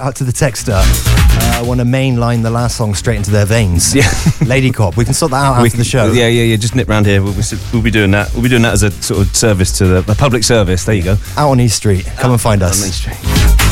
out to the texter. I want to mainline the last song straight into their veins. Yeah. Lady Cop. We can sort that out after the show. Yeah. Just nip round here. We'll be doing that. We'll be doing that as a sort of service to the public service. There you go. Out on East Street. Come and find us. On East Street.